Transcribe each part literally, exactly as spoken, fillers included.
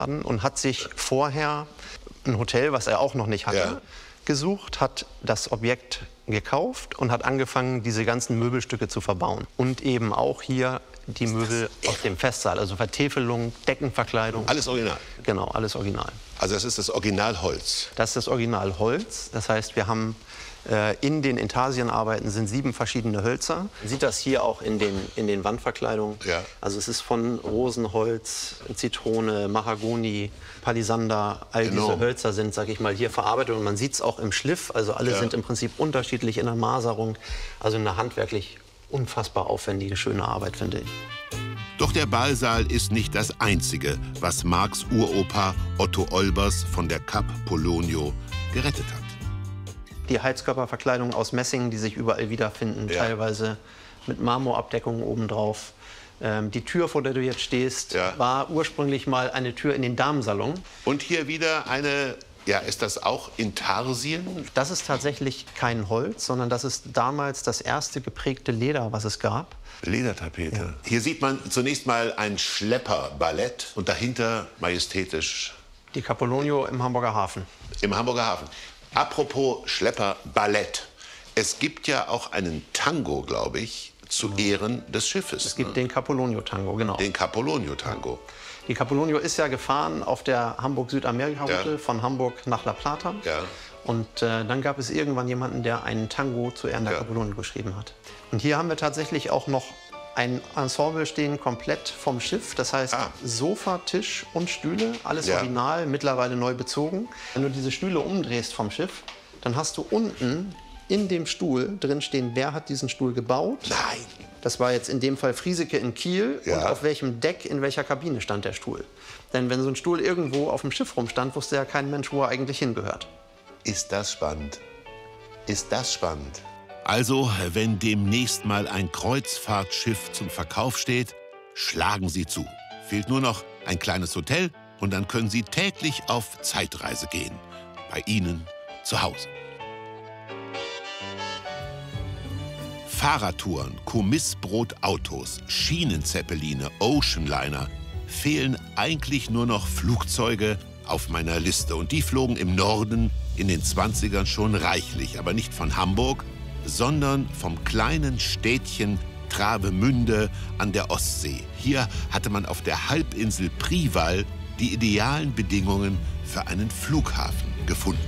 und hat sich vorher ein Hotel, was er auch noch nicht hatte, ja. gesucht, hat das Objekt gekauft und hat angefangen, diese ganzen Möbelstücke zu verbauen. Und eben auch hier die Möbel aus dem Festsaal, also Vertäfelung, Deckenverkleidung. Alles original? Genau, alles original. Also das ist das Originalholz? Das ist das Originalholz. Das heißt, wir haben äh, in den Intarsienarbeiten sind sieben verschiedene Hölzer. Man sieht das hier auch in den, in den Wandverkleidungen. Ja. Also es ist von Rosenholz, Zitrone, Mahagoni, Palisander. All Enorm. Diese Hölzer sind, sag ich mal, hier verarbeitet. Und man sieht es auch im Schliff. Also alle ja. sind im Prinzip unterschiedlich in der Maserung. Also eine handwerklich unfassbar aufwendige, schöne Arbeit, finde ich. Doch der Ballsaal ist nicht das Einzige, was Marks Uropa Otto Olbers von der Kap Polonio gerettet hat. Die Heizkörperverkleidung aus Messing, die sich überall wiederfinden, ja. teilweise mit Marmorabdeckungen obendrauf. Ähm, die Tür, vor der du jetzt stehst, ja. war ursprünglich mal eine Tür in den Damensalon. Und hier wieder eine... Ja, ist das auch Intarsien? Das ist tatsächlich kein Holz, sondern das ist damals das erste geprägte Leder, was es gab. Ledertapete. Ja. Hier sieht man zunächst mal ein Schlepperballett und dahinter majestätisch... Die Kap Polonio im Hamburger Hafen. Im Hamburger Hafen. Apropos Schlepperballett. Es gibt ja auch einen Tango, glaube ich, zu genau. Ehren des Schiffes. Es gibt ne? den Kap Polonio Tango, genau. Den Kap Polonio Tango. Die Kap Polonio ist ja gefahren auf der Hamburg-Südamerika-Route ja. von Hamburg nach La Plata. Ja. Und äh, dann gab es irgendwann jemanden, der einen Tango zu Ehren der ja. Kap Polonio geschrieben hat. Und hier haben wir tatsächlich auch noch ein Ensemble stehen, komplett vom Schiff. Das heißt ah. Sofa, Tisch und Stühle, alles ja. original, mittlerweile neu bezogen. Wenn du diese Stühle umdrehst vom Schiff, dann hast du unten in dem Stuhl drin stehen, wer hat diesen Stuhl gebaut. Nein. Das war jetzt in dem Fall Frieseke in Kiel ja. und auf welchem Deck, in welcher Kabine stand der Stuhl. Denn wenn so ein Stuhl irgendwo auf dem Schiff rumstand, wusste ja kein Mensch, wo er eigentlich hingehört. Ist das spannend? Ist das spannend? Also, wenn demnächst mal ein Kreuzfahrtschiff zum Verkauf steht, schlagen Sie zu. Fehlt nur noch ein kleines Hotel und dann können Sie täglich auf Zeitreise gehen. Bei Ihnen zu Hause. Fahrradtouren, Kommissbrotautos, Schienenzeppeline, Oceanliner. Fehlen eigentlich nur noch Flugzeuge auf meiner Liste. Und die flogen im Norden in den zwanzigern schon reichlich. Aber nicht von Hamburg, sondern vom kleinen Städtchen Travemünde an der Ostsee. Hier hatte man auf der Halbinsel Priwall die idealen Bedingungen für einen Flughafen gefunden.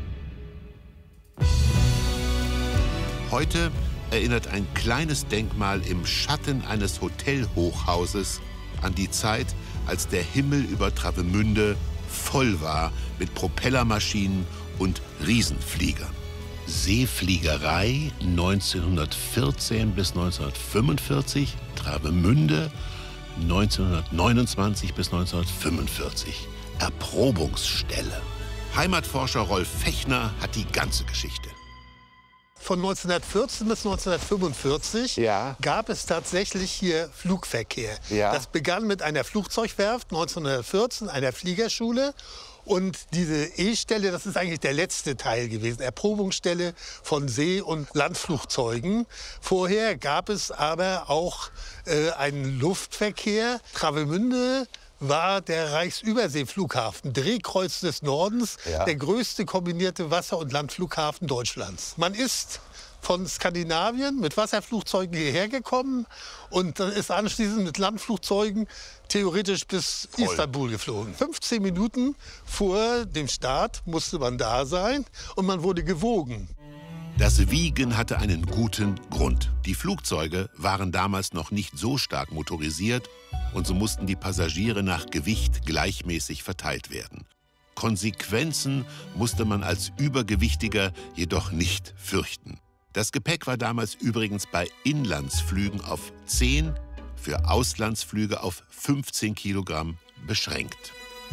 Heute erinnert ein kleines Denkmal im Schatten eines Hotelhochhauses an die Zeit, als der Himmel über Travemünde voll war mit Propellermaschinen und Riesenfliegern. Seefliegerei neunzehnhundertvierzehn bis neunzehnhundertfünfundvierzig, Travemünde neunzehnhundertneunundzwanzig bis neunzehnhundertfünfundvierzig. Erprobungsstelle. Heimatforscher Rolf Fechner hat die ganze Geschichte. Von neunzehnhundertvierzehn bis neunzehnhundertfünfundvierzig ja. gab es tatsächlich hier Flugverkehr. Ja. Das begann mit einer Flugzeugwerft neunzehnhundertvierzehn, einer Fliegerschule. Und diese E-Stelle, das ist eigentlich der letzte Teil gewesen, Erprobungsstelle von See- und Landflugzeugen. Vorher gab es aber auch äh, einen Luftverkehr. Travemünde war der Reichsüberseeflughafen, Drehkreuz des Nordens, ja. der größte kombinierte Wasser- und Landflughafen Deutschlands. Man ist von Skandinavien mit Wasserflugzeugen hierher gekommen und ist anschließend mit Landflugzeugen theoretisch bis Voll. Istanbul geflogen. fünfzehn Minuten vor dem Start musste man da sein und man wurde gewogen. Das Wiegen hatte einen guten Grund. Die Flugzeuge waren damals noch nicht so stark motorisiert und so mussten die Passagiere nach Gewicht gleichmäßig verteilt werden. Konsequenzen musste man als Übergewichtiger jedoch nicht fürchten. Das Gepäck war damals übrigens bei Inlandsflügen auf zehn, für Auslandsflüge auf fünfzehn Kilogramm beschränkt.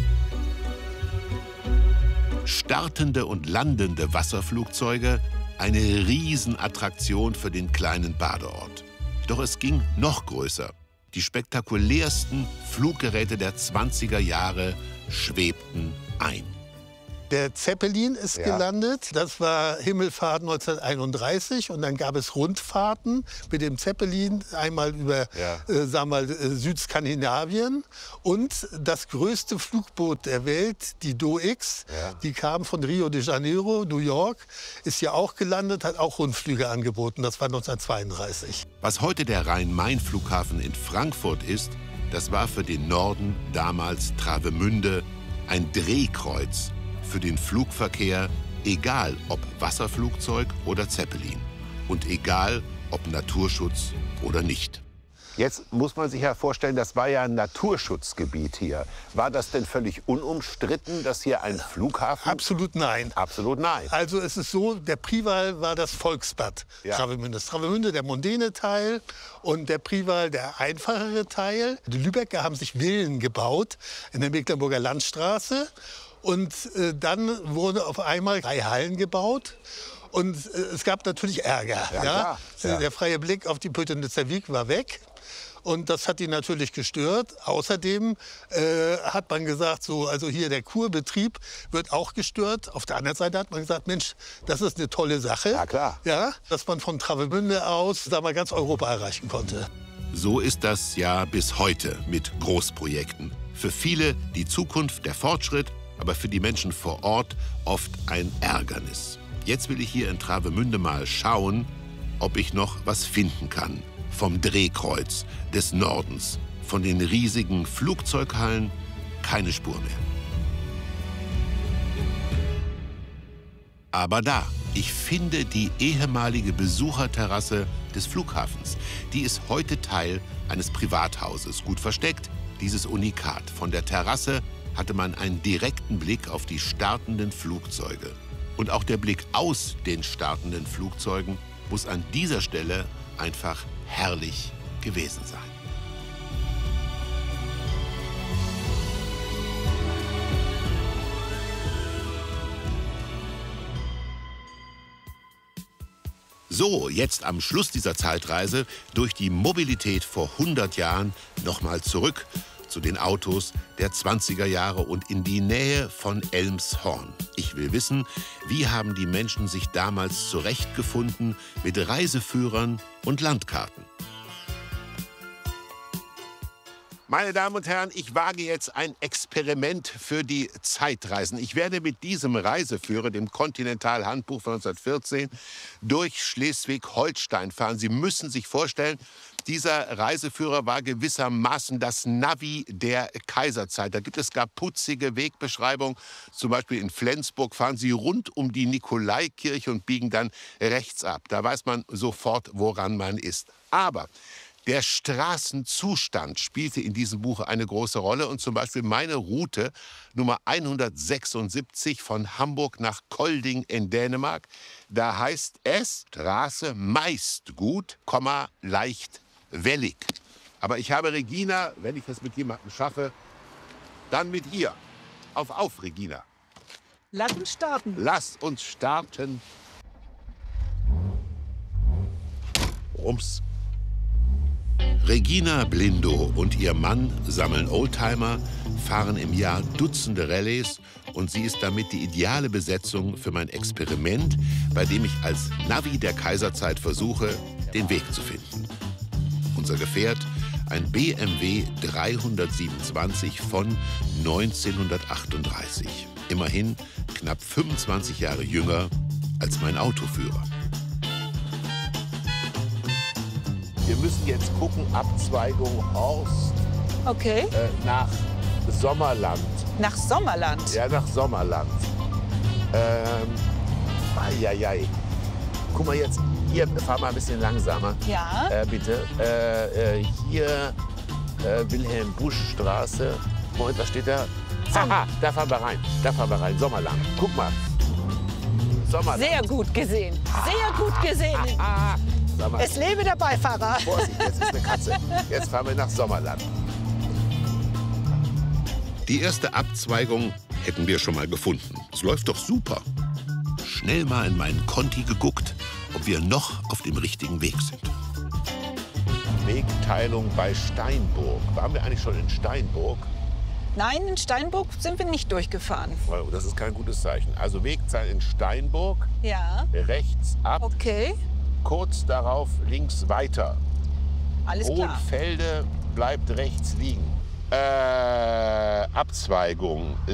Startende und landende Wasserflugzeuge, eine Riesenattraktion für den kleinen Badeort. Doch es ging noch größer. Die spektakulärsten Fluggeräte der zwanziger Jahre schwebten ein. Der Zeppelin ist ja. gelandet. Das war Himmelfahrt neunzehnhunderteinunddreißig. Und dann gab es Rundfahrten mit dem Zeppelin einmal über ja. äh, sagen wir mal, äh, Südskandinavien. Und das größte Flugboot der Welt, die Do X, ja. die kam von Rio de Janeiro, New York, ist ja auch gelandet, hat auch Rundflüge angeboten. Das war neunzehnhundertzweiunddreißig. Was heute der Rhein-Main-Flughafen in Frankfurt ist, das war für den Norden, damals Travemünde, ein Drehkreuz für den Flugverkehr, egal ob Wasserflugzeug oder Zeppelin und egal ob Naturschutz oder nicht. Jetzt muss man sich ja vorstellen, das war ja ein Naturschutzgebiet hier. War das denn völlig unumstritten, dass hier ein Flughafen... Absolut nein. Absolut nein. Also es ist so, der Prival war das Volksbad ja. Travemünde. Travemünde der mondäne Teil und der Prival der einfachere Teil. Die Lübecker haben sich Villen gebaut in der Mecklenburger Landstraße. Und äh, dann wurden auf einmal drei Hallen gebaut. Und äh, es gab natürlich Ärger. Ja, ja? Ja. Der freie Blick auf die Pötenitzer Wiek war weg. Und das hat die natürlich gestört. Außerdem äh, hat man gesagt, so, also hier der Kurbetrieb wird auch gestört. Auf der anderen Seite hat man gesagt, Mensch, das ist eine tolle Sache. Ja, klar. Ja, dass man von Travemünde aus, sagen wir, ganz Europa erreichen konnte. So ist das ja bis heute mit Großprojekten. Für viele die Zukunft, der Fortschritt, aber für die Menschen vor Ort oft ein Ärgernis. Jetzt will ich hier in Travemünde mal schauen, ob ich noch was finden kann. Vom Drehkreuz des Nordens, von den riesigen Flugzeughallen, keine Spur mehr. Aber da, ich finde die ehemalige Besucherterrasse des Flughafens. Die ist heute Teil eines Privathauses, gut versteckt, dieses Unikat. Von der Terrasse hatte man einen direkten Blick auf die startenden Flugzeuge. Und auch der Blick aus den startenden Flugzeugen muss an dieser Stelle einfach herrlich gewesen sein. So, jetzt am Schluss dieser Zeitreise durch die Mobilität vor hundert Jahren nochmal zurück zu den Autos der zwanziger Jahre und in die Nähe von Elmshorn. Ich will wissen, wie haben die Menschen sich damals zurechtgefunden mit Reiseführern und Landkarten? Meine Damen und Herren, ich wage jetzt ein Experiment für die Zeitreisen. Ich werde mit diesem Reiseführer, dem Continental-Handbuch von neunzehnhundertvierzehn, durch Schleswig-Holstein fahren. Sie müssen sich vorstellen, dieser Reiseführer war gewissermaßen das Navi der Kaiserzeit. Da gibt es gar putzige Wegbeschreibungen. Zum Beispiel in Flensburg fahren Sie rund um die Nikolaikirche und biegen dann rechts ab. Da weiß man sofort, woran man ist. Aber der Straßenzustand spielte in diesem Buch eine große Rolle. Und zum Beispiel meine Route Nummer hundertsechsundsiebzig von Hamburg nach Kolding in Dänemark. Da heißt es Straße meist gut, leicht wellig. Aber ich habe Regina, wenn ich das mit jemandem schaffe, dann mit ihr. Auf, auf, Regina. Lass uns starten. Lass uns starten. Rums. Regina Blindo und ihr Mann sammeln Oldtimer, fahren im Jahr Dutzende Rallyes und sie ist damit die ideale Besetzung für mein Experiment, bei dem ich als Navi der Kaiserzeit versuche, den Weg zu finden. Unser Gefährt, ein B M W dreihundertsiebenundzwanzig von neunzehnhundertachtunddreißig. Immerhin knapp fünfundzwanzig Jahre jünger als mein Autoführer. Wir müssen jetzt gucken, Abzweigung Horst. Okay. Äh, nach Sommerland. Nach Sommerland? Ja, nach Sommerland. Ähm, ai, guck mal jetzt, hier, fahr mal ein bisschen langsamer. Ja. Äh, bitte. Äh, äh, hier, äh, Wilhelm-Busch-Straße. Moment, was steht da? Aha, da fahren wir rein. Da fahren wir rein. Sommerland. Guck mal. Sommerland. Sehr gut gesehen. Sehr gut gesehen. Ah, ah. Es lebe der Beifahrer. Vorsicht, jetzt ist eine Katze. Jetzt fahren wir nach Sommerland. Die erste Abzweigung hätten wir schon mal gefunden. Es läuft doch super. Schnell mal in meinen Conti geguckt, ob wir noch auf dem richtigen Weg sind. Wegteilung bei Steinburg. Waren wir eigentlich schon in Steinburg? Nein, in Steinburg sind wir nicht durchgefahren. Oh, das ist kein gutes Zeichen. Also Wegzahl in Steinburg, Ja, rechts ab, okay. kurz darauf links weiter. Alles klar. Hohenfelde bleibt rechts liegen. Äh, Abzweigung